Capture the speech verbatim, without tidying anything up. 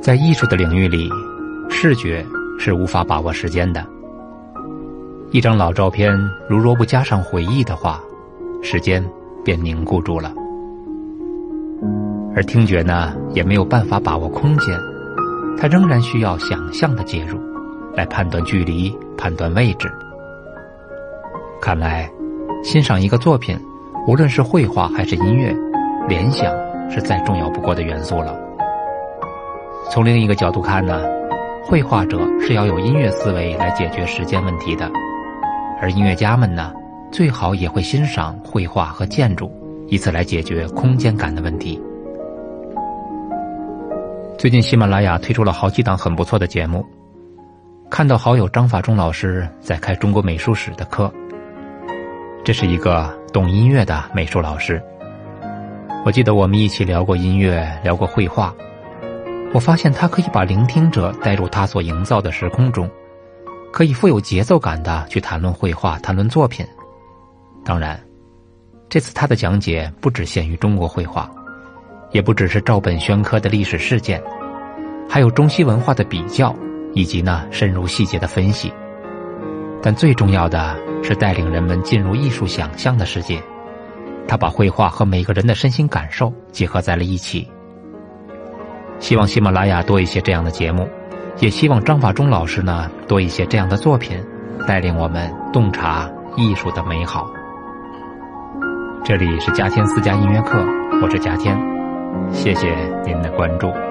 在艺术的领域里，视觉是无法把握时间的。一张老照片，如若不加上回忆的话，时间便凝固住了。而听觉呢，也没有办法把握空间，它仍然需要想象的介入，来判断距离，判断位置。看来，欣赏一个作品，无论是绘画还是音乐，联想是再重要不过的元素了。从另一个角度看呢，绘画者是要有音乐思维来解决时间问题的，而音乐家们呢，最好也会欣赏绘画和建筑，以此来解决空间感的问题。最近喜马拉雅推出了好几档很不错的节目，看到好友张法中老师在开中国美术史的课，这是一个懂音乐的美术老师。我记得我们一起聊过音乐，聊过绘画，我发现他可以把聆听者带入他所营造的时空中，可以富有节奏感地去谈论绘画，谈论作品。当然，这次他的讲解不只限于中国绘画，也不只是照本宣科的历史事件，还有中西文化的比较，以及呢深入细节的分析。但最重要的是带领人们进入艺术想象的世界，他把绘画和每个人的身心感受结合在了一起。希望喜马拉雅多一些这样的节目，也希望张法中老师呢多一些这样的作品，带领我们洞察艺术的美好。这里是嘉天私家音乐课，我是嘉天，谢谢您的关注。